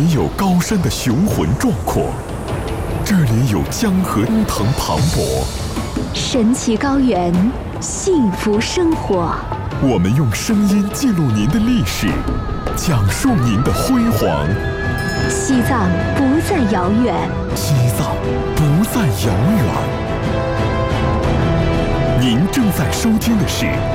里有高山的雄浑壮阔，这里有江河奔腾磅礴。 神奇高原，幸福生活。 我们用声音记录您的历史，讲述您的辉煌。 西藏不再遥远， 西藏不再遥远。您正在收听的是